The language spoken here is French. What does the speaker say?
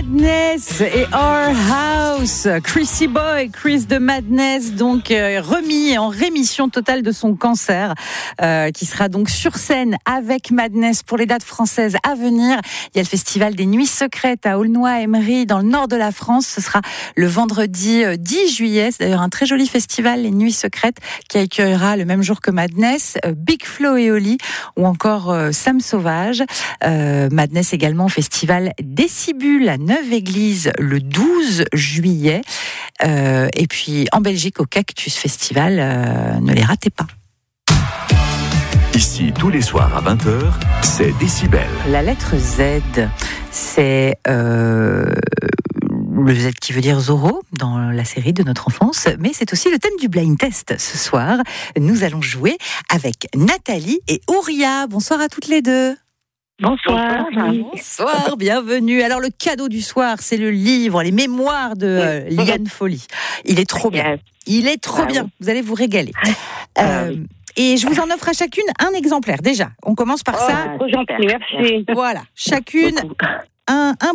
Madness et Our House. Chrissy Boy, Chris de Madness, donc remis en rémission totale de son cancer, qui sera donc sur scène avec Madness pour les dates françaises à venir. Il y a le festival des Nuits Secrètes à Aulnoy-Emery dans le nord de la France. Ce sera le vendredi 10 juillet. C'est d'ailleurs un très joli festival, les Nuits Secrètes, qui accueillera le même jour que Madness, Big Flo et Oli ou encore Sam Sauvage. Madness également au festival Décibule à Neuve-Église le 12 juillet. Et puis en Belgique au Cactus Festival, ne les ratez pas. Ici, tous les soirs à 20h, c'est Décibel. La lettre Z, c'est le Z qui veut dire Zorro dans la série de notre enfance, mais c'est aussi le thème du blind test ce soir. Nous allons jouer avec Nathalie et Ouria. Bonsoir à toutes les deux. Bonsoir. Bonsoir, bienvenue. Alors le cadeau du soir, c'est le livre, les mémoires de Liane Folly. Il est trop bien. Il est trop bien. Vous allez vous régaler. Et je vous en offre à chacune un exemplaire. Déjà, on commence par ça. Trop gentil, merci. Voilà, chacune un